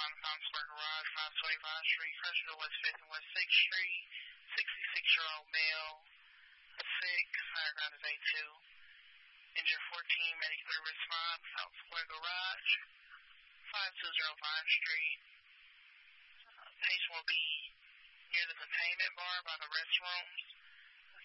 Times Square Garage, 525 Street, Frenchville, West 5th and West 6th Street. 66-year-old male, 6, background is A2. Engine 14, medical response, South Square Garage, 5205 Street. Patient will be near the containment bar by the restrooms.